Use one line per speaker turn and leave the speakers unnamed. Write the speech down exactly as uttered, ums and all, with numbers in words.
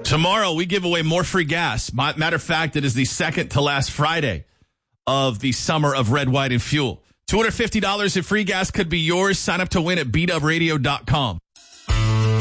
Tomorrow, we give away more free gas. Matter of fact, it is the second to last Friday of the summer of Red, White, and Fuel. two hundred fifty dollars in free gas could be yours. Sign up to win at b dub radio dot com.